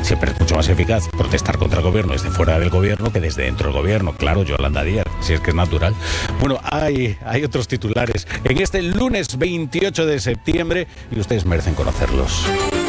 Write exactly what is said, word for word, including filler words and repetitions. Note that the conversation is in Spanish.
Siempre es mucho más eficaz protestar contra el gobierno desde fuera del gobierno que desde dentro del gobierno. Claro, Yolanda Díaz, si es que es natural. Bueno, hay, hay otros titulares en este lunes veintiocho de septiembre y ustedes merecen conocerlos.